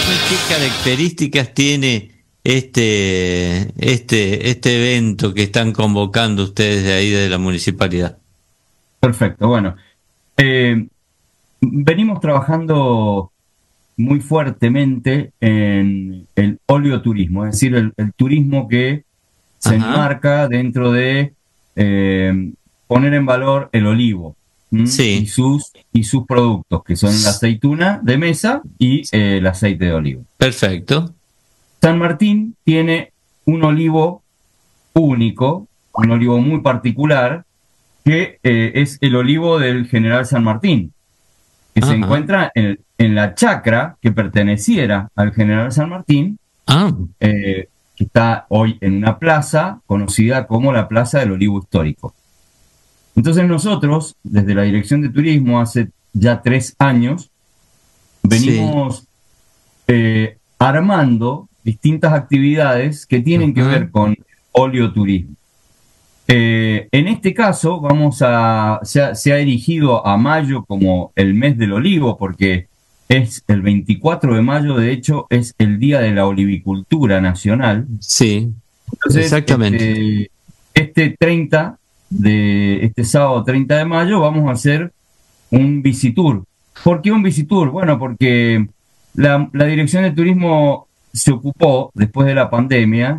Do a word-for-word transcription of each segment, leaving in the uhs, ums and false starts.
¿Qué características tiene este, este, este evento que están convocando ustedes de ahí de la municipalidad? Perfecto, bueno. Eh, venimos trabajando muy fuertemente en el oleoturismo, es decir, el, el turismo que se Ajá, enmarca dentro de eh, poner en valor el olivo, ¿m? y sí, sus y sus productos, que son la aceituna de mesa y eh, el aceite de olivo. perfecto. San Martín tiene un olivo único, un olivo muy particular, que eh, es el olivo del General San Martín, que se Ajá, encuentra en, en la chacra que perteneciera al General San Martín, ah, eh, que está hoy en una plaza conocida como la Plaza del Olivo Histórico. Entonces nosotros, desde la Dirección de Turismo, hace ya tres años, sí, venimos eh, armando distintas actividades que tienen que ajá, ver con oleoturismo. Eh, en este caso, vamos a, se ha, se ha erigido a mayo como el mes del olivo, porque es el veinticuatro de mayo, de hecho, es el día de la olivicultura nacional. sí, Entonces, exactamente. este, este treinta de, este sábado treinta de mayo, vamos a hacer un visitur. ¿Por qué un visitur? Bueno, porque la, la Dirección de Turismo se ocupó, después de la pandemia,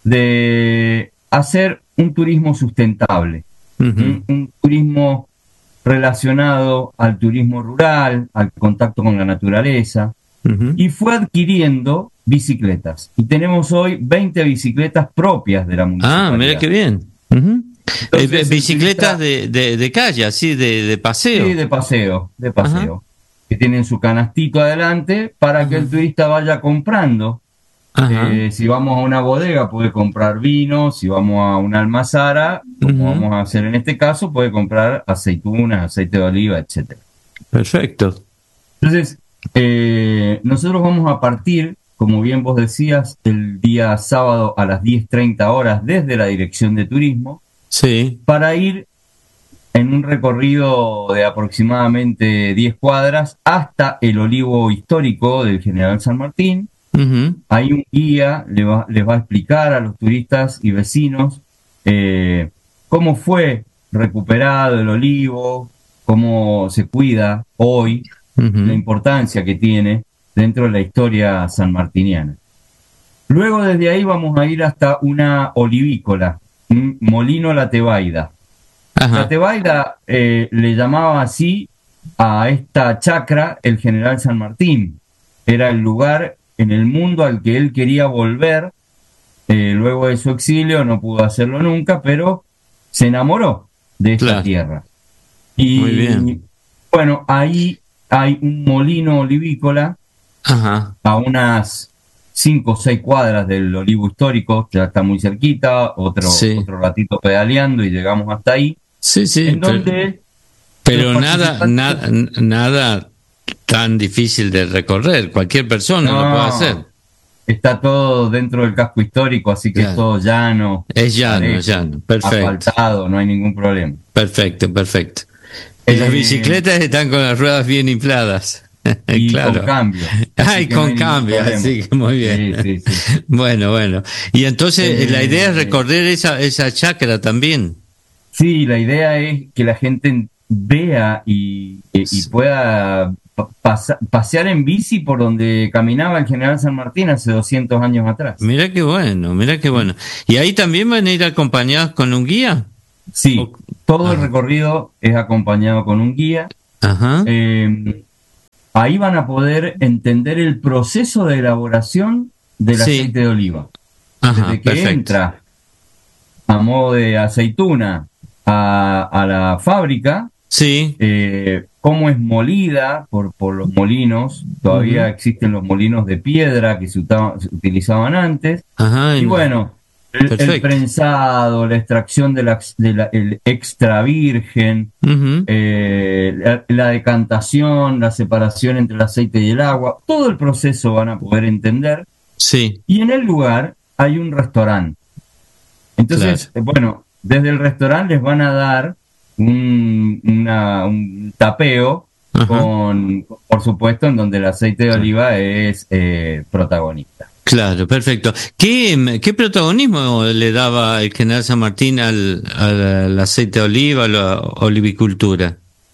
de hacer un turismo sustentable, un, Ujú, un turismo relacionado al turismo rural, al contacto con la naturaleza, ujú. y fue adquiriendo bicicletas. Y tenemos hoy veinte bicicletas propias de la Ah, mira municipalidad. qué bien. Ujú. Eh, bi- Entonces el bicicletas turista, de, de, de calle, así, de, de sí, paseo. de paseo, de Ajá, paseo, que tienen su canastito adelante para que ajá, el turista vaya comprando. ajá, Eh, si vamos a una bodega puede comprar vino, si vamos a una almazara, como ujú. vamos a hacer en este caso, puede comprar aceitunas, aceite de oliva, etcétera. Perfecto. Entonces, eh, nosotros vamos a partir, como bien vos decías, el día sábado a las diez treinta horas desde la Dirección de Turismo Sí. para ir en un recorrido de aproximadamente diez cuadras hasta el olivo histórico del General San Martín. Ujú. Ahí un guía le va, les va a explicar a los turistas y vecinos eh, cómo fue recuperado el olivo, cómo se cuida hoy, la Ujú. importancia que tiene dentro de la historia sanmartiniana. Luego desde ahí vamos a ir hasta una olivícola, un Molino La Tebaida. La Ajá, Tebaida eh, le llamaba así a esta chacra el general San Martín. Era el lugar en el mundo al que él quería volver. Eh, luego de su exilio no pudo hacerlo nunca, pero se enamoró de esta claro, tierra. muy Y bien. bueno, ahí hay un molino olivícola Ajá, a unas cinco o seis cuadras del olivo histórico, ya está muy cerquita, otro, sí, otro ratito pedaleando y llegamos hasta ahí, sí, sí, en pero, donde los pero nada, participantes, nada, nada tan difícil de recorrer. Cualquier persona lo puede no, hacer. está todo dentro del casco histórico, así que es Claro, todo llano, es llano, es parejo, llano. Perfecto, asfaltado, no hay ningún problema. perfecto, perfecto. Y las Eh, bicicletas están con las ruedas bien infladas. y con Claro. cambio, así Ay, que no con hay ningún cambio, problema. así que muy bien. Sí, sí, sí. Bueno, bueno. Y entonces eh, la idea es Eh, recorrer esa, esa chacra también. Sí, la idea es que la gente vea y, y pueda pa- pasa- pasear en bici por donde caminaba el general San Martín hace doscientos años atrás. Mira qué bueno, mira qué ¿Mm? bueno. ¿Y ahí también van a ir acompañados con un guía? Sí, O- todo el Ajá, recorrido es acompañado con un guía. ajá, Eh, ahí van a poder entender el proceso de elaboración del aceite sí, de oliva. Desde ajá, que perfecto. entra a modo de aceituna a, a la fábrica, Sí, eh, cómo es molida por, por los molinos, todavía ujú, existen los molinos de piedra que se, utaba- se utilizaban antes, ajá, y en- bueno, el, el perfecto. prensado, la extracción del de la, el extra virgen, Ujú, eh, la, la decantación, la separación entre el aceite y el agua, todo el proceso van a poder entender, sí, y en el lugar hay un restaurante. claro. Entonces, eh, bueno, desde el restaurante les van a dar un, una- un tapeo con, por supuesto, en donde el aceite de oliva es eh, protagonista. Claro, perfecto. ¿Qué, ¿Qué protagonismo le daba el general San Martín al, al, al aceite de oliva, a la olivicultura?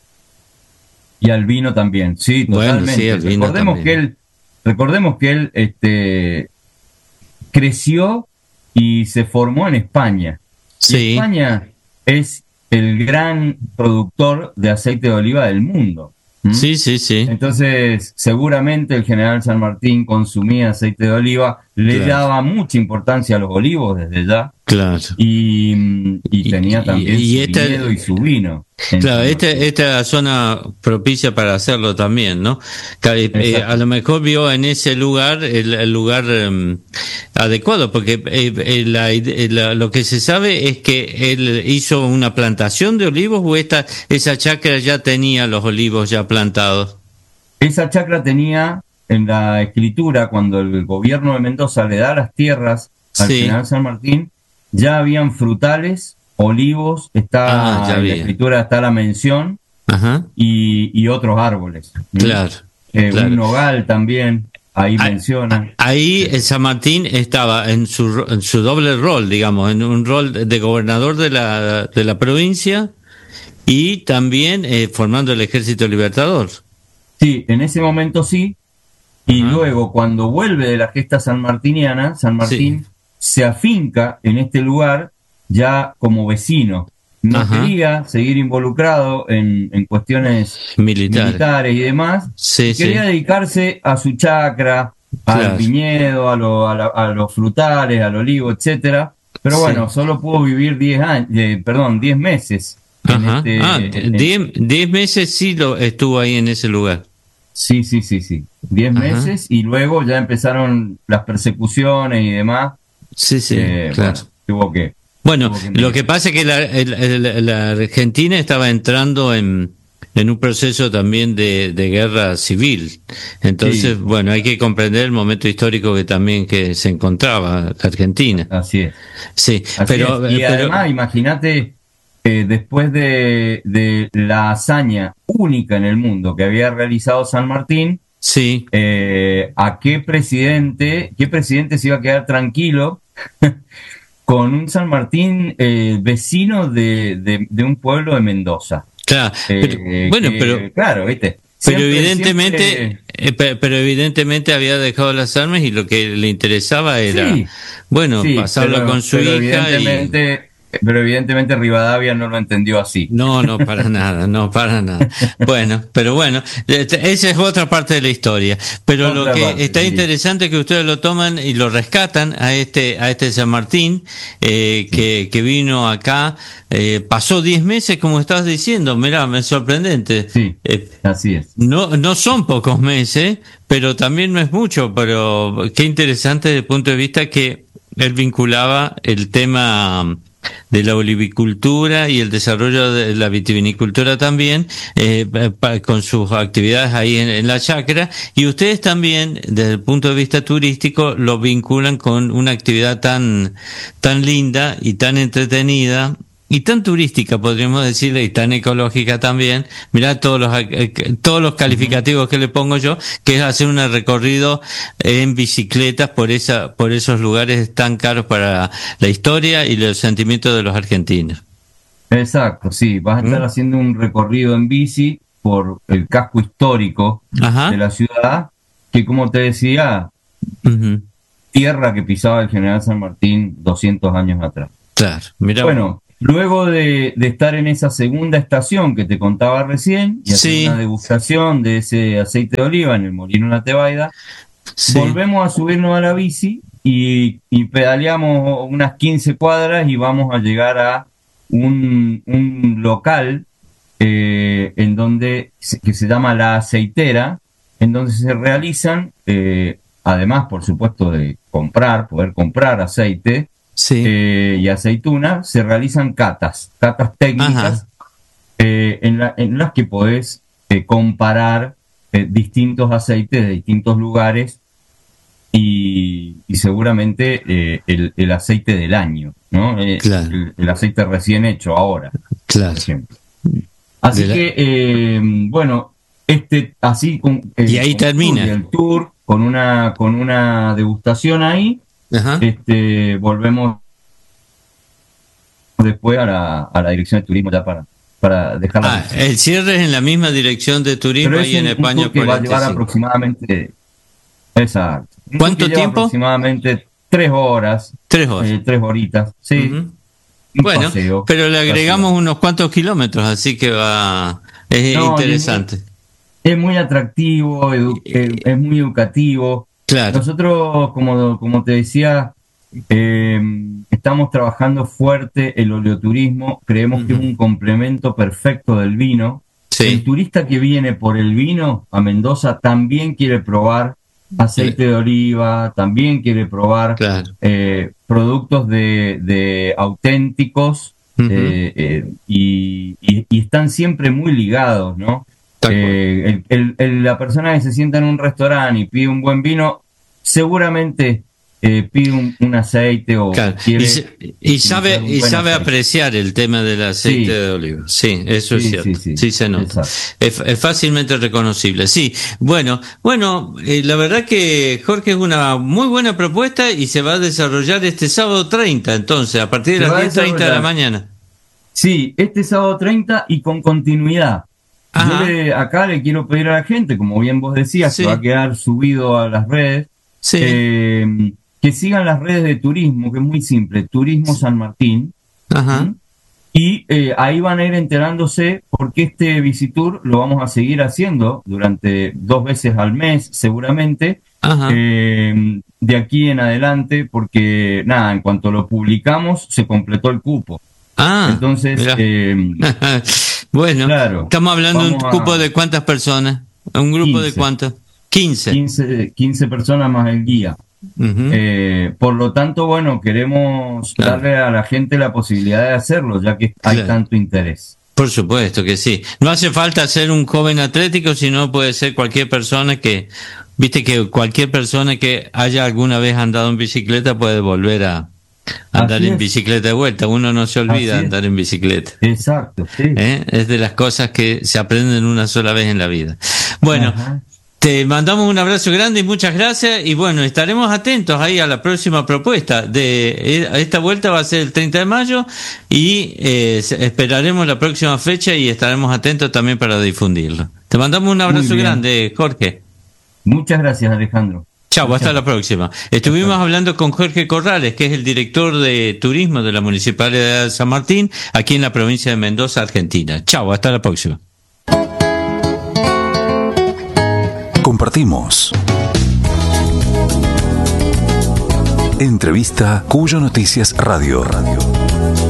Y al vino también, sí, totalmente. Bueno, sí, al vino recordemos también. que él, recordemos que él este, creció y se formó en España. Sí. Y España es el gran productor de aceite de oliva del mundo. ¿Mm? Sí, sí, sí. Entonces, seguramente el general San Martín consumía aceite de oliva, le Claro. daba mucha importancia a los olivos desde ya, Claro. y, y Y- tenía y- también y su esta- viñedo y su vino. en Claro, San esta, Martín. esta zona propicia para hacerlo también, ¿no? Ca- eh, eh, Exacto. a lo mejor vio en ese lugar el, el lugar eh, adecuado, porque eh, eh, la ide- la- lo que se sabe es que él hizo una plantación de olivos o esta, esa chacra ya tenía los olivos ya plantados. Esa chacra tenía en la escritura, cuando el gobierno de Mendoza le da las tierras al Sí. general San Martín, ya habían frutales, olivos, está Ah, ya en la había. escritura está la mención, Ajá, y, y otros árboles. ¿Mm? claro. Eh, claro. Un nogal también, ahí Ah, menciona. Ahí eh, San Martín estaba en su, ro- en su doble rol, digamos, en un rol de gobernador de la, de la provincia y también eh, formando el Ejército Libertador. Sí, en ese momento sí, y Ajá. luego cuando vuelve de la gesta sanmartiniana, San Martín se afinca en este lugar ya como vecino. No Ajá. quería seguir involucrado en, en cuestiones Militar. militares y demás, Sí, y quería sí. dedicarse a su chacra, Claro. al viñedo, a, lo- a, la- a los frutales, al olivo, etcétera. Pero Sí. bueno, solo pudo vivir diez años, eh, perdón, diez meses. en Ajá. este- Ah, en- diez, diez meses sí lo estuvo ahí en ese lugar. Sí, sí, sí, sí. Diez Ajá. meses, y luego ya empezaron las persecuciones y demás. Sí, sí, eh, claro. bueno, tuvo que... Bueno, tuvo que lo emigrar. que pasa es que la, el- el- la Argentina estaba entrando en, en un proceso también de, de guerra civil. Entonces, Sí. bueno, hay que comprender el momento histórico que también que se encontraba la Argentina. Así es. Sí, Así pero, es. Y pero además, imagínate, eh, después de, de la hazaña única en el mundo que había realizado San Martín, sí, eh, ¿a qué presidente, qué presidente se iba a quedar tranquilo con un San Martín eh, vecino de, de, de un pueblo de Mendoza? claro. Pero, Eh, bueno, que, pero claro, ¿viste? Pero Siempre- evidentemente, siempre- eh, pe- pero evidentemente había dejado las armas y lo que le interesaba era, Sí, bueno, sí, pasarlo pero- con su pero hija y evidentemente, pero evidentemente Rivadavia no lo entendió así. no, no para nada, no para nada. Bueno, pero bueno, este, esa es otra parte de la historia. Pero lo Otra que parte, está sí. interesante es que ustedes lo toman y lo rescatan a este a este San Martín eh, que que vino acá, eh, pasó diez meses como estabas diciendo. Mirá, me es sorprendente. Sí, Eh, así es. No, no son pocos meses, pero también no es mucho, pero qué interesante desde el punto de vista que él vinculaba el tema de la olivicultura y el desarrollo de la vitivinicultura también, eh, pa- con sus actividades ahí en, en la chacra, y ustedes también, desde el punto de vista turístico, lo vinculan con una actividad tan, tan linda y tan entretenida, y tan turística, podríamos decirle, y tan ecológica también. Mirá todos los eh, todos los calificativos que le pongo yo, que es hacer un recorrido en bicicletas por esa por esos lugares tan caros para la historia y los sentimientos de los argentinos. Exacto, sí. Vas a estar ¿Mm? haciendo un recorrido en bici por el casco histórico Ajá. de la ciudad, que, como te decía, Ujú. tierra que pisaba el general San Martín doscientos años atrás. Claro. Mirá. Bueno, luego de, de estar en esa segunda estación que te contaba recién, y hacer Sí. una degustación de ese aceite de oliva en el Molino La Tebaida, Sí. volvemos a subirnos a la bici y, y pedaleamos unas quince cuadras y vamos a llegar a un, un local eh, en donde se- que se llama La Aceitera, en donde se realizan, eh, además, por supuesto, de comprar, poder comprar aceite, Sí. eh, y aceituna, se realizan catas, catas técnicas, eh, en, la- en las que podés eh, comparar eh, distintos aceites de distintos lugares, y, y seguramente eh, el, el aceite del año, ¿no? Eh, Claro. el, el aceite recién hecho ahora, Claro. por ejemplo. Así De la- que, eh, bueno, este así con el, y ahí con termina el tour con una con una degustación ahí. Ajá. Este volvemos después a la, a la dirección de turismo ya para para dejarla. Ah, el cierre es en la misma dirección de turismo ahí en España. Un tour que va a llevar aproximadamente, exacto. ¿Cuánto tiempo? Aproximadamente tres horas. Tres horas. Eh, tres horitas, sí. Uh-huh. Bueno, paseo, pero le agregamos paseo. unos cuantos kilómetros, así que va, es no, interesante. Es muy, es muy atractivo, edu, eh, es muy educativo. Claro. Nosotros, como, como te decía, eh, estamos trabajando fuerte el oleoturismo, creemos uh-huh. que es un complemento perfecto del vino. Sí. El turista que viene por el vino a Mendoza también quiere probar aceite sí. de oliva, también quiere probar claro. eh, productos de, de auténticos uh-huh. eh, eh, y, y, y están siempre muy ligados, ¿no? Eh, el, el, el, la persona que se sienta en un restaurante y pide un buen vino, seguramente eh, pide un, un aceite o claro. quiere y, y sabe y sabe aceite. apreciar el tema del aceite sí. de oliva. Sí, eso sí, es cierto. Sí, sí, sí se nota. Es, es fácilmente reconocible. Sí, bueno, bueno, eh, la verdad que Jorge es una muy buena propuesta y se va a desarrollar este sábado treinta, entonces, a partir de se las diez treinta de la mañana. Sí, este sábado treinta y con continuidad. Ajá. Yo le, acá le quiero pedir a la gente, como bien vos decías, sí. que va a quedar subido a las redes, sí. eh, que sigan las redes de turismo, que es muy simple, Turismo San Martín. Ajá. ¿sí? Y eh, ahí van a ir enterándose porque este Visitur lo vamos a seguir haciendo durante dos veces al mes, seguramente, eh, de aquí en adelante, porque nada, en cuanto lo publicamos, se completó el cupo. Ah, entonces, eh, bueno, claro, estamos hablando de un cupo a... de cuántas personas, un grupo quince. De cuántas, quince. quince, quince personas más el guía. Uh-huh. Eh, por lo tanto, bueno, queremos claro. darle a la gente la posibilidad de hacerlo, ya que hay claro. tanto interés. Por supuesto que sí. No hace falta ser un joven atlético, sino puede ser cualquier persona que, viste que cualquier persona que haya alguna vez andado en bicicleta puede volver a andar Así en es. bicicleta de vuelta. Uno no se olvida de andar en bicicleta. Exacto, sí. ¿Eh? Es de las cosas que se aprenden una sola vez en la vida. Bueno. Ajá. Te mandamos un abrazo grande y muchas gracias y bueno, estaremos atentos ahí a la próxima propuesta. De esta vuelta va a ser el treinta de mayo y eh, esperaremos la próxima fecha y estaremos atentos también para difundirlo. Te mandamos un abrazo grande, Jorge. Muchas gracias, Alejandro. Chau, hasta la próxima. Estuvimos hablando con Jorge Corrales, que es el director de turismo de la Municipalidad de San Martín, aquí en la provincia de Mendoza, Argentina. Chau, hasta la próxima. Compartimos. Entrevista Cuyo Noticias Radio. Radio.